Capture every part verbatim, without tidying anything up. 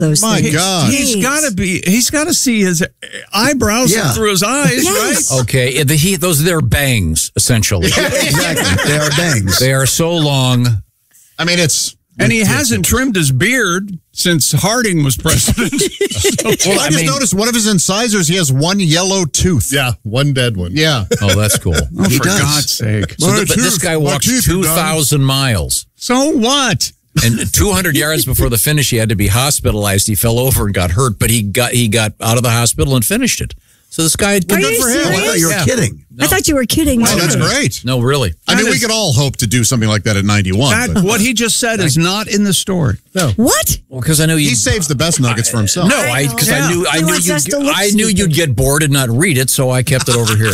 those My things. God. He's got to be. He's got to see his eyebrows Yeah. through his eyes, Yes. right? Okay, the, he, those they're bangs essentially. Exactly. They are bangs. They are so long. I mean, it's... And he hasn't trimmed his beard since Harding was president. Well, I, I just mean- noticed one of his incisors, he has one yellow tooth. Yeah, one dead one. Yeah. Oh, that's cool. Oh, He for does. God's sake. So th- but this guy my walked teeth are two done. thousand miles. So what? And two hundred yards before the finish, he had to be hospitalized. He fell over and got hurt, but he got he got out of the hospital and finished it. So this guy, Are good you for him. Oh, I thought you were Yeah. kidding. I thought you were kidding. Oh, that's too. great. No, really. I mean, That we is- could all hope to do something like that at ninety-one. That, but what he just said is not in the story. What? Well, because I know you. he saves the best nuggets for himself. No, I because Yeah. I knew I He knew wants you'd us to look I knew stupid. you'd get bored and not read it, so I kept it over here.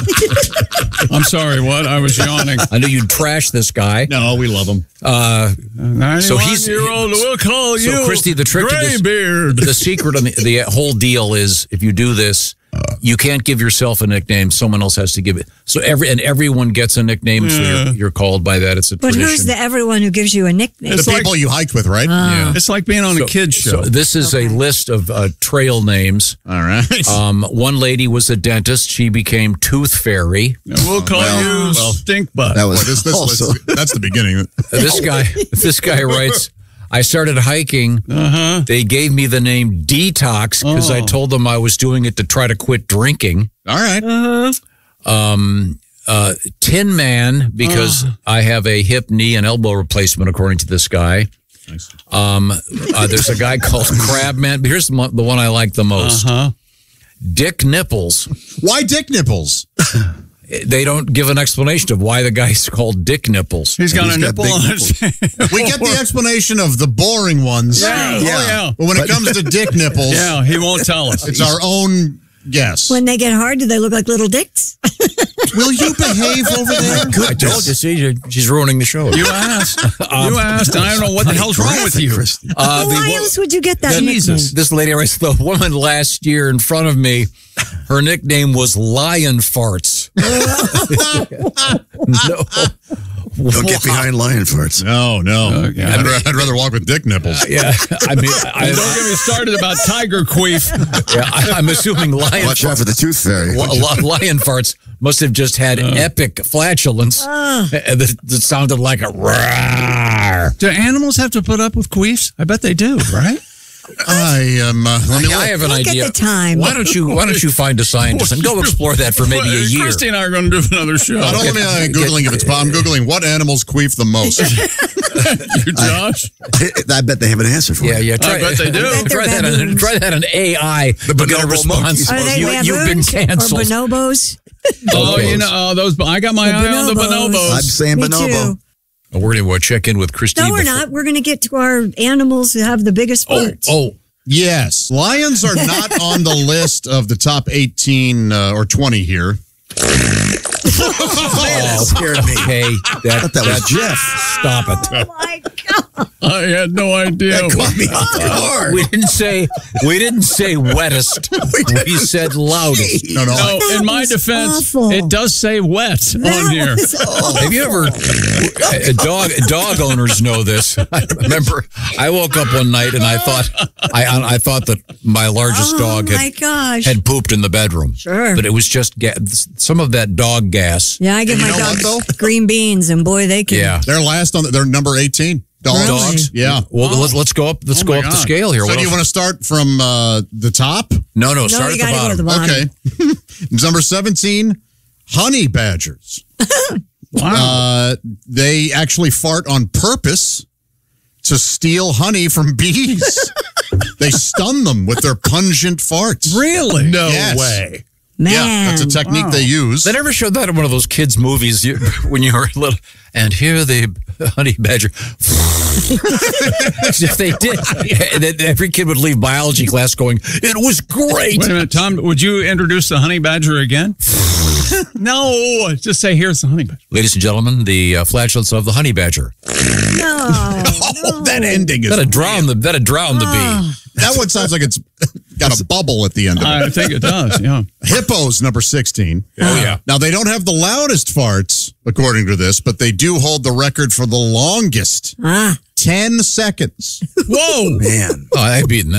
I'm sorry, what? I was yawning. I knew you'd trash this guy. No, we love him. Uh, So he's- year old. We'll call so, you Christy, the trick to this- Graybeard. the secret of the, the whole deal is if you do this, you can't give yourself a nickname. Someone else has to give it. So every and everyone gets a nickname, so you're, you're called by that. It's a But tradition. who's the everyone who gives you a nickname? The people you hiked with, right? yeah. It's like being on a kid's show. So this is a list of uh, trail names. All right. Um, one lady was a dentist. She became Tooth Fairy. And we'll call Well, you well, Stink Butt. That was Boy, this, this also. list, that's the beginning. This guy, this guy writes, I started hiking. Uh-huh. They gave me the name Detox because I Oh. told them I was doing it to try to quit drinking. All right. Um, uh, Tin Man because Uh. I have a hip, knee, and elbow replacement, according to this guy. Um, uh, there's a guy called Crab Man. But here's the mo- the one I like the most. Uh-huh. Dick Nipples. Why Dick Nipples? They don't give an explanation of why the guy's called Dick Nipples. He's got He's a got nipple big on his We get the explanation of the boring ones. Yeah. Oh, yeah. But when it comes to Dick Nipples, Yeah, he won't tell us. it's our own guess. When they get hard, do they look like little dicks? Will you behave over there? I told you, see, she's ruining the show. You asked. you asked, and I don't know what the hell's wrong with you. Christy. Uh, well, the why wo- else would you get that Jesus. This lady writes, the woman last year in front of me, her nickname was Lion Farts. No. Don't get behind lion farts. No, no. Okay. I'd, ra- I'd rather walk with Dick Nipples. Yeah, I mean, I, And don't get me started about tiger queef. yeah, I, I'm assuming lion, Watch out for the tooth fairy. li- li- lion farts must have just had epic flatulence uh, that, that sounded like a roar. Do animals have to put up with queefs? I bet they do, right? I um, uh, let me I look. have an Look idea. at the time. Why don't you Why don't you find a scientist and go explore that for maybe a Well, year? Christy and I are going to do another show. Not only am I googling if it's I'm googling what animals queef the most. You, Josh? I bet they have an answer for Yeah, it. yeah. Try, I bet they do. bet they're try that. On, baboons. try that on A I. The get a bonobo response. monkeys. Are they you, baboons you've been or canceled. bonobos? Oh, you know, oh, those. I got my The eye on the bonobos. bonobos. I'm saying Me bonobo. too. We're going to check in with Christine. No, we're before- not. We're going to get to our animals who have the biggest Oh, farts. oh. Yes, lions are not on the list of the top eighteen uh, or twenty here. That scared me. Okay, that, thought that was Jeff. Stop it. Oh, my God. I had no idea. That caught me off guard. We didn't say we didn't say wettest. We said loudest. No, no. No, That in my was defense, awful. it does say wet on That here. was awful. Have you ever? uh, Dog dog owners know this. I remember I woke up one night and I thought I I thought that my largest Oh, dog my had gosh. had pooped in the bedroom. Sure. but it was just ga- some of that dog gas. Yeah, I give You my know what, dogs green beans, and boy, they can. Yeah. They're last on the, they're number eighteen. Dogs. Really? Dogs. Yeah. Well, let's let's go up. Let's Oh go my up the God. scale here. So What do you else? want to start from uh, the top? No, no. No, Start you at the gotta go bottom. to the bottom. Okay. Number seventeen, honey badgers. Wow. Uh, they actually fart on purpose to steal honey from bees. They stun them with their pungent farts. Really? No way. Man. Yeah, that's a technique Wow. they use. They never showed that in one of those kids' movies you, when you were little. And here the honey badger. If they did, then every kid would leave biology class going, "It was great." Wait a minute, Tom. Would you introduce the honey badger again? No, just say here's the honey badger. Ladies and gentlemen, the uh, flatulence of the honey badger. No. Oh, that ending is That'd drown the that'd drown the bee. that one sounds like it's got a bubble at the end of it. I think it does. Yeah. Hippos, number sixteen. Oh yeah. Now, they don't have the loudest farts, according to this, but they do hold the record for the longest. Ah. ten seconds. Whoa. Man. Oh, I've beaten that.